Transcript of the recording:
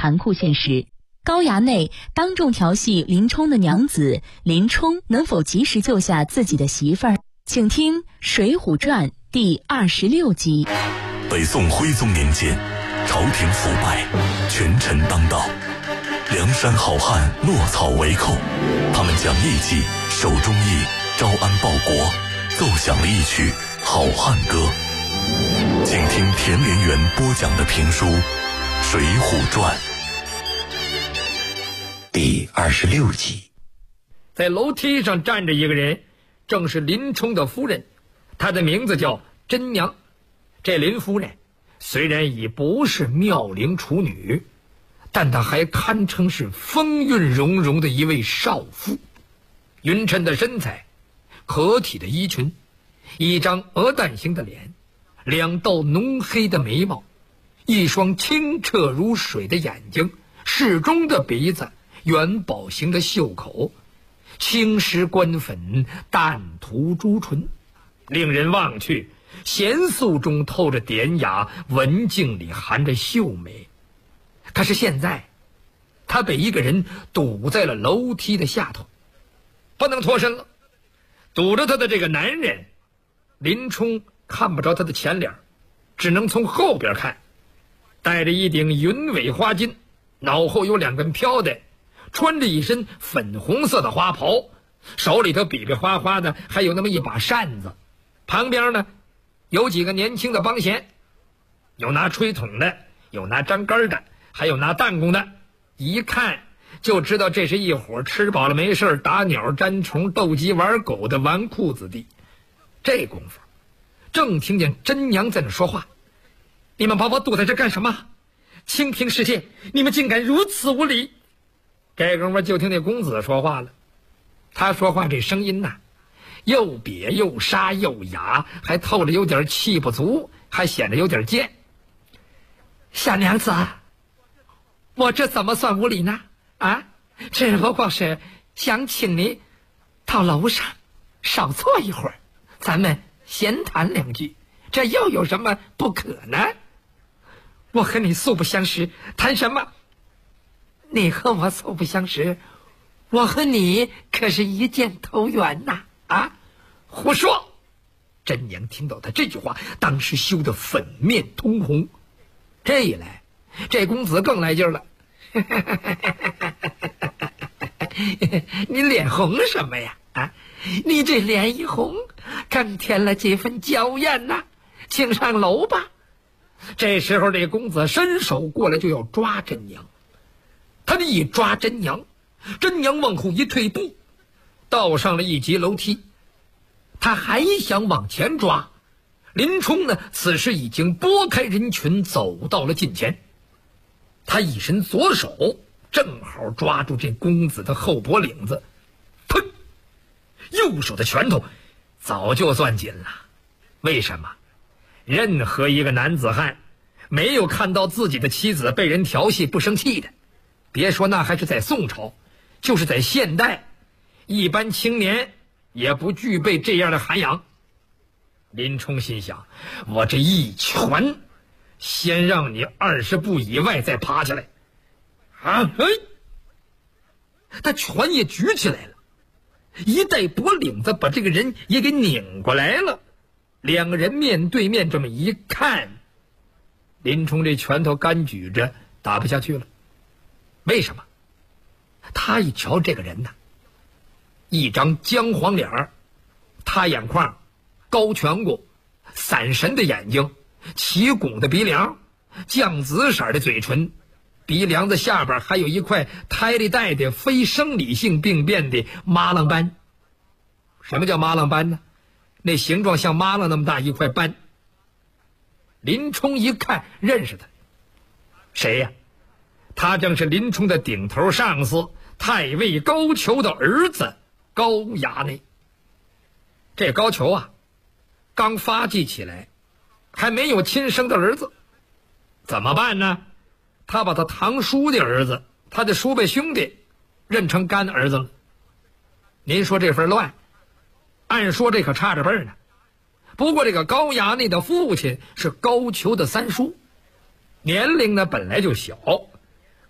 残酷现实。高衙内当众调戏林冲的娘子，林冲能否及时救下自己的媳妇儿？请听《水浒传》第26集。 北宋徽宗年间，朝廷腐败，权臣当道，梁山好汉落草为寇，他们讲义气，守忠义，招安报国，奏响了一曲好汉歌。请听田连元播讲的评书《水浒传》 第26集。 在楼梯上站着一个人，正是林冲的夫人，她的名字叫甄娘。这林夫人虽然已不是妙龄处女，但她还堪称是风韵融融的一位少妇。匀称的身材，可体的衣裙，一张鹅蛋型的脸，两道浓黑的眉毛，一双清澈如水的眼睛，适中的鼻子，元宝型的袖口，青石官粉，淡涂朱唇，令人望去娴素中透着典雅，文静里含着秀美。可是现在他被一个人堵在了楼梯的下头，不能脱身了。堵着他的这个男人，林冲看不着他的前脸，只能从后边看。戴着一顶云尾花巾，脑后有两根飘带，穿着一身粉红色的花袍，手里头比比划划的还有那么一把扇子。旁边呢有几个年轻的帮闲，有拿吹筒的，有拿张杆的，还有拿弹弓的。一看就知道这是一伙吃饱了没事打鸟粘虫斗鸡玩狗的纨绔子弟。这功夫正听见甄娘在那说话：你们把我堵在这干什么？清平世界，你们竟敢如此无礼！这功夫就听那公子说话了。他说话这声音呐，又瘪又沙又哑，还透着有点气不足，还显得有点贱。小娘子，我这怎么算无礼呢？啊，只不过是想请你到楼上少坐一会儿，咱们闲谈两句，这又有什么不可呢？我和你素不相识，谈什么？你和我素不相识，我和你可是一见投缘呐！啊，胡说！甄娘听到他这句话，当时羞得粉面通红。这一来，这公子更来劲了。你脸红什么呀？啊，你这脸一红，更添了几分娇艳呐！请上楼吧。这时候这公子伸手过来就要抓甄娘，他这一抓甄娘，甄娘往后一退步，倒上了一级楼梯。他还想往前抓，林冲呢此时已经拨开人群走到了近前。他一伸左手，正好抓住这公子的后脖领子，砰！右手的拳头早就攥紧了。为什么？任何一个男子汉没有看到自己的妻子被人调戏不生气的，别说那还是在宋朝，就是在现代，一般青年也不具备这样的涵养。林冲心想，我这一拳先让你20步以外再爬起来。啊！他拳也举起来了，一带脖领子把这个人也给拧过来了。两个人面对面这么一看，林冲这拳头干举着打不下去了。为什么？他一瞧这个人呐，一张姜黄脸，塌眼眶，高颧骨，散神的眼睛，起拱的鼻梁，酱紫色的嘴唇，鼻梁子下边还有一块胎里带的非生理性病变的麻浪斑。什么叫麻浪斑呢？那形状像麻浪那么大一块斑。林冲一看认识他，谁呀？他正是林冲的顶头上司太尉高俅的儿子高衙内。这高俅啊，刚发迹起来，还没有亲生的儿子，怎么办呢？他把他堂叔的儿子，他的叔辈兄弟认成干儿子了。您说这份乱，按说这可差着辈儿呢。不过这个高衙内的父亲是高俅的三叔，年龄呢本来就小，